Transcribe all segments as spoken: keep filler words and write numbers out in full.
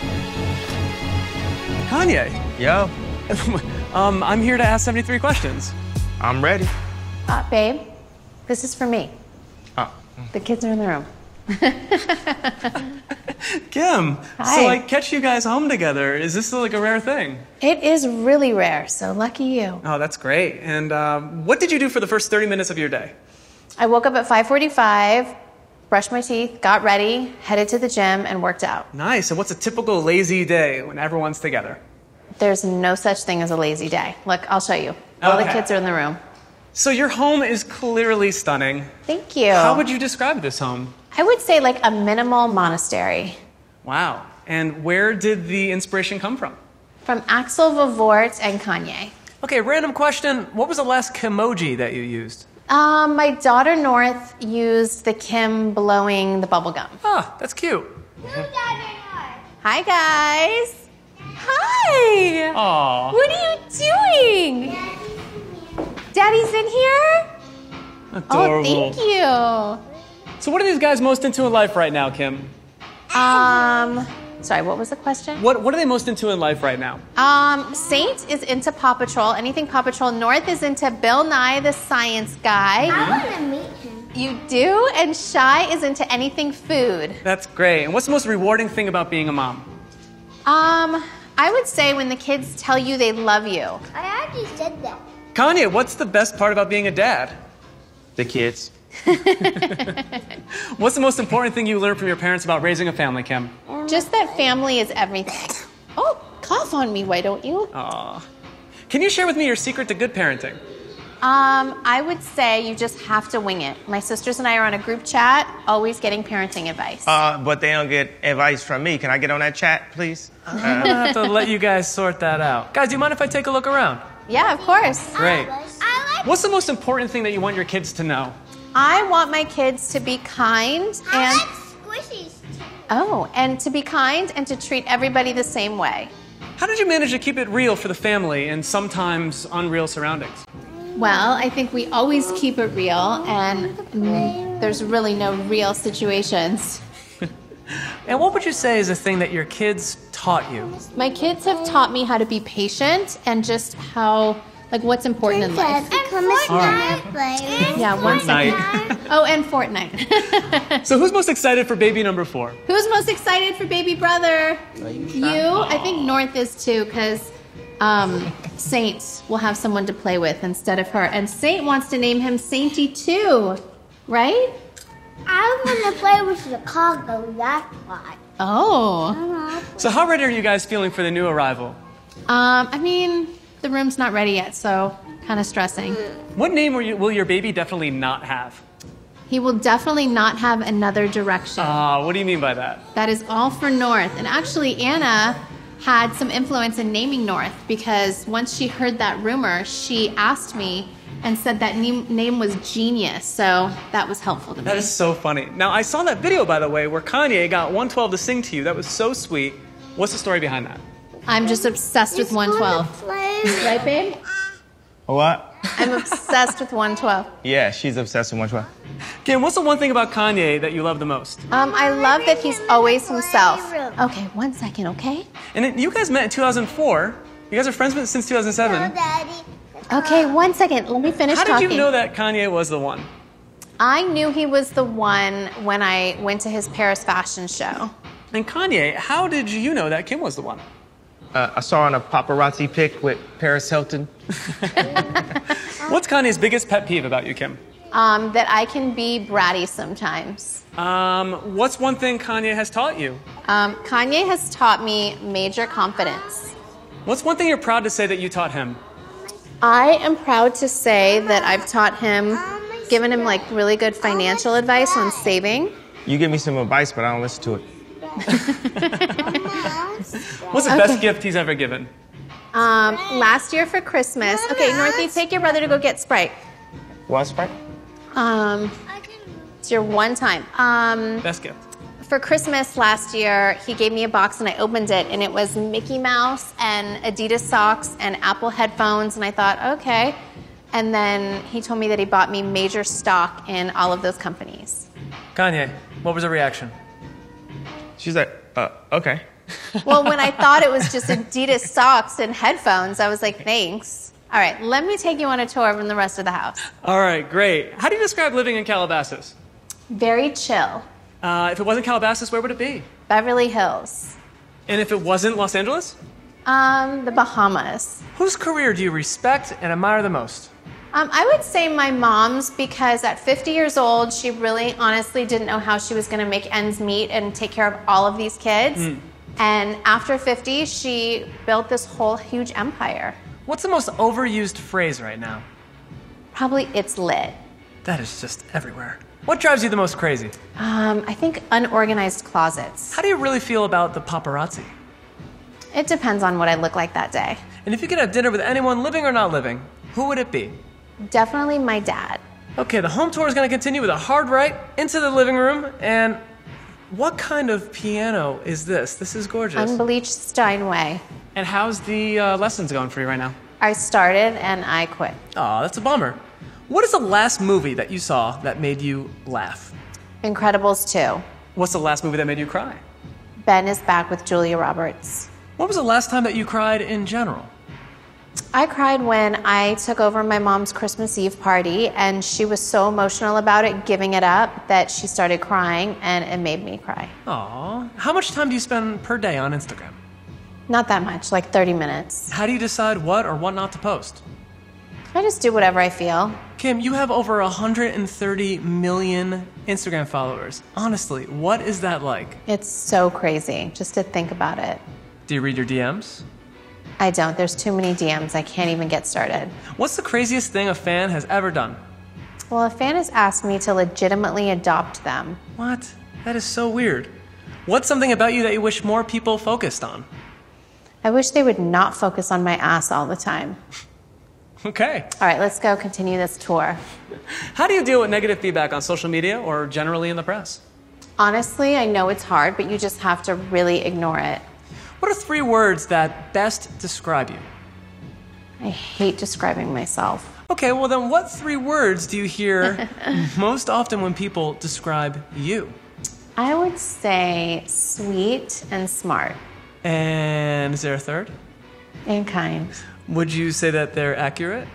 Kanye. Yo. um, I'm here to ask seventy-three questions. I'm ready. Uh, babe, this is for me. Oh. The kids are in the room. Kim, Hi. so I catch you guys home together. Is this like a rare thing? It is really rare, so lucky you. Oh, that's great. And um, what did you do for the first thirty minutes of your day? I woke up at five forty-five, brushed my teeth, got ready, headed to the gym, and worked out. Nice. And what's a typical lazy day when everyone's together? There's no such thing as a lazy day. Look, I'll show you. All Okay. the kids are in the room. So your home is clearly stunning. Thank you. How would you describe this home? I would say like a minimal monastery. Wow. And where did the inspiration come from? From Axel Vavort and Kanye. Okay, random question. What was the last Kimoji that you used? Um, my daughter North used the Kim blowing the bubble gum. Ah, that's cute. Hi, guys. Hi. Aw. What are you doing? Daddy's in here? Adorable. Oh, thank you. So what are these guys most into in life right now, Kim? Um, sorry, what was the question? What What are they most into in life right now? Um, Saint is into Paw Patrol, anything Paw Patrol. North is into Bill Nye the Science Guy. I want to meet him. You do? And Shy is into anything food. That's great. And what's the most rewarding thing about being a mom? Um, I would say when the kids tell you they love you. I already said that. Kanye, what's the best part about being a dad? The kids. What's the most important thing you learned from your parents about raising a family, Kim? Just that family is everything. Oh, cough on me, why don't you? Aw. Can you share with me your secret to good parenting? Um, I would say you just have to wing it. My sisters and I are on a group chat, always getting parenting advice. Uh, but they don't get advice from me. Can I get on that chat, please? I'm gonna have to let you guys sort that out. Guys, do you mind if I take a look around? Yeah, of course. Great. I like. What's the most important thing that you want your kids to know? I want my kids to be kind I and like squishies too. oh, and to be kind and to treat everybody the same way. How did you manage to keep it real for the family in sometimes unreal surroundings? Well, I think we always keep it real, and mm, there's really no real situations. And what would you say is a thing that your kids taught you? My kids have taught me how to be patient and just how, like, what's important in life. Become a sniper player. Yeah, one second. Night. Oh, and Fortnite. So who's most excited for baby number four? Who's most excited for baby brother? You? I think North is too, because um, Saint will have someone to play with instead of her. And Saint wants to name him Sainty too, right? I want to play with Chicago, that's why. Oh. So how ready are you guys feeling for the new arrival? Um, I mean, the room's not ready yet, so kind of stressing. What name will, you, will your baby definitely not have? He will definitely not have another direction. Ah, what do you mean by that? That is all for North. And actually, Anna had some influence in naming North because once she heard that rumor, she asked me and said that name, name was genius. So that was helpful to me. That is so funny. Now, I saw that video, by the way, where Kanye got one twelve to sing to you. That was so sweet. What's the story behind that? I'm just obsessed with one twelve. Right, babe? What? I'm obsessed with one twelve. Yeah, she's obsessed with one twelve. Kim, what's the one thing about Kanye that you love the most? Um, I love that he's always himself. Okay, one second, okay? And then you guys met in two thousand four. You guys are friends since two thousand seven. Daddy. Okay, one second. Let me finish How did talking. you know that Kanye was the one? I knew he was the one when I went to his Paris fashion show. And Kanye, how did you know that Kim was the one? Uh, I saw her on a paparazzi pic with Paris Hilton. What's Kanye's biggest pet peeve about you, Kim? Um, that I can be bratty sometimes. Um, what's one thing Kanye has taught you? Um, Kanye has taught me major confidence. What's one thing you're proud to say that you taught him? I am proud to say that I've taught him, given him like really good financial advice on saving. You give me some advice, but I don't listen to it. What's the Okay. best gift he's ever given? Um, last year for Christmas, okay, Northie, take your brother to go get Sprite. What, Sprite? Um, it's your one time. Um, Best gift. For Christmas last year, he gave me a box and I opened it and it was Mickey Mouse and Adidas socks and Apple headphones and I thought, okay. And then he told me that he bought me major stock in all of those companies. Kanye, what was the reaction? She's like, uh, okay. Well, when I thought it was just Adidas socks and headphones, I was like, thanks. All right, let me take you on a tour from the rest of the house. All right, great. How do you describe living in Calabasas? Very chill. Uh, if it wasn't Calabasas, where would it be? Beverly Hills. And if it wasn't Los Angeles? Um, the Bahamas. Whose career do you respect and admire the most? Um, I would say my mom's, because at fifty years old, she really honestly didn't know how she was going to make ends meet and take care of all of these kids. Mm. And after fifty, she built this whole huge empire. What's the most overused phrase right now? Probably it's lit. That is just everywhere. What drives you the most crazy? Um, I think unorganized closets. How do you really feel about the paparazzi? It depends on what I look like that day. And if you could have dinner with anyone living or not living, who would it be? Definitely my dad. Okay, the home tour is going to continue with a hard right into the living room. And what kind of piano is this? This is gorgeous. Unbleached Steinway. And how's the uh, lessons going for you right now? I started and I quit. Aw, that's a bummer. What is the last movie that you saw that made you laugh? Incredibles two. What's the last movie that made you cry? Ben is back with Julia Roberts. When was the last time that you cried in general? I cried when I took over my mom's Christmas Eve party, and she was so emotional about it, giving it up, that she started crying, and it made me cry. Aw. How much time do you spend per day on Instagram? Not that much, like thirty minutes. How do you decide what or what not to post? I just do whatever I feel. Kim, you have over one hundred thirty million Instagram followers. Honestly, what is that like? It's so crazy, just to think about it. Do you read your D Ms? I don't. There's too many D Ms. I can't even get started. What's the craziest thing a fan has ever done? Well, a fan has asked me to legitimately adopt them. What? That is so weird. What's something about you that you wish more people focused on? I wish they would not focus on my ass all the time. Okay. All right, let's go continue this tour. How do you deal with negative feedback on social media or generally in the press? Honestly, I know it's hard, but you just have to really ignore it. What are three words that best describe you? I hate describing myself. Okay, well then what three words do you hear most often when people describe you? I would say sweet and smart. And is there a third? And kind. Would you say that they're accurate?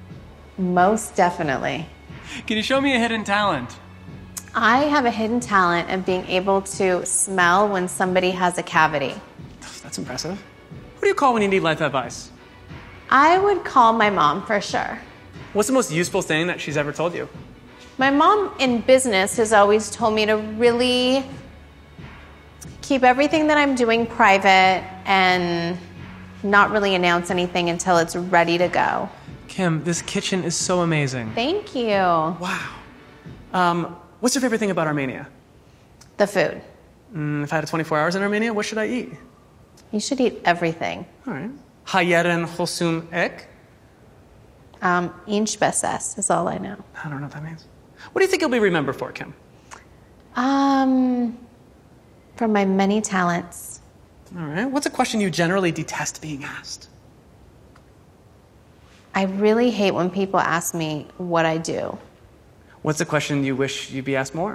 Most definitely. Can you show me a hidden talent? I have a hidden talent of being able to smell when somebody has a cavity. That's impressive. Who do you call when you need life advice? I would call my mom for sure. What's the most useful thing that she's ever told you? My mom in business has always told me to really keep everything that I'm doing private and not really announce anything until it's ready to go. Kim, this kitchen is so amazing. Thank you. Wow. Um, what's your favorite thing about Armenia? The food. Mm, if I had twenty-four hours in Armenia, what should I eat? You should eat everything. All right. Hayeren Hosum Ek? Um, inch beses is all I know. I don't know what that means. What do you think you'll be remembered for, Kim? Um, for my many talents. All right. What's a question you generally detest being asked? I really hate when people ask me what I do. What's a question you wish you'd be asked more?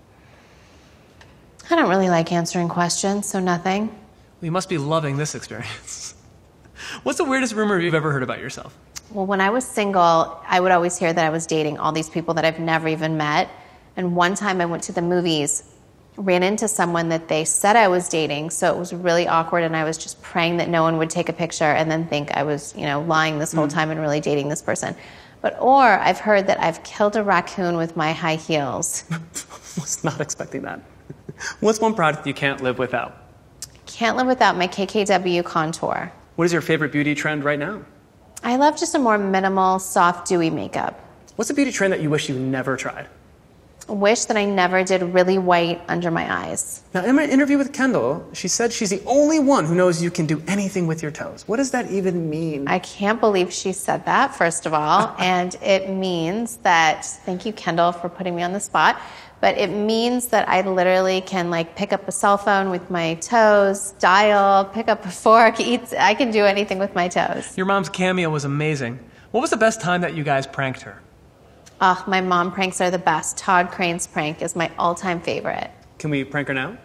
I don't really like answering questions, so nothing. You must be loving this experience. What's the weirdest rumor you've ever heard about yourself? Well, when I was single, I would always hear that I was dating all these people that I've never even met. And one time I went to the movies, ran into someone that they said I was dating, so it was really awkward, and I was just praying that no one would take a picture and then think I was, you know, lying this whole time and really dating this person. But, or I've heard that I've killed a raccoon with my high heels. Was not expecting that. What's one product you can't live without? Can't live without my K K W contour. What is your favorite beauty trend right now? I love just a more minimal, soft, dewy makeup. What's a beauty trend that you wish you never tried? Wish that I never did really white under my eyes. Now, in my interview with Kendall, she said she's the only one who knows you can do anything with your toes. What does that even mean? I can't believe she said that, first of all. And it means that, thank you, Kendall, for putting me on the spot. But it means that I literally can like pick up a cell phone with my toes, dial, pick up a fork, eat. I can do anything with my toes. Your mom's cameo was amazing. What was the best time that you guys pranked her? Oh, my mom pranks are the best. Todd Crane's prank is my all-time favorite. Can we prank her now?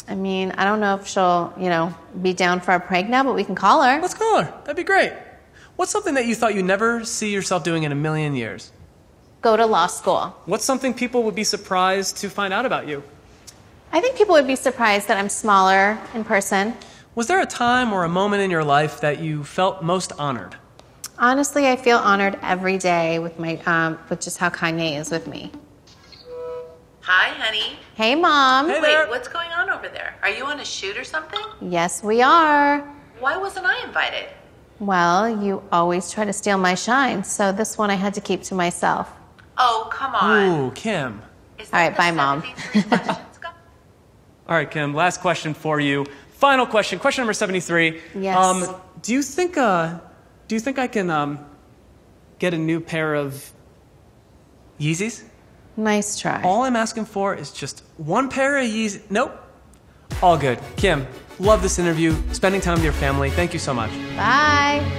I mean, I don't know if she'll, you know, be down for a prank now, but we can call her. Let's call her. That'd be great. What's something that you thought you'd never see yourself doing in a million years? Go to law school. What's something people would be surprised to find out about you? I think people would be surprised that I'm smaller in person. Was there a time or a moment in your life that you felt most honored? Honestly, I feel honored every day with my um, with just how Kanye is with me. Hi, honey. Hey, Mom. Hey Wait, there. what's going on over there? Are you on a shoot or something? Yes, we are. Why wasn't I invited? Well, you always try to steal my shine, so this one I had to keep to myself. Oh, come on. Ooh, Kim. Is All right, that bye, the Mom. seventy-three questions go? All right, Kim, last question for you. Final question, question number seventy-three. Yes. Um, do you think, uh, do you think I can, um, get a new pair of Yeezys? Nice try. All I'm asking for is just one pair of Yeezys. Nope. All good. Kim, love this interview, spending time with your family. Thank you so much. Bye.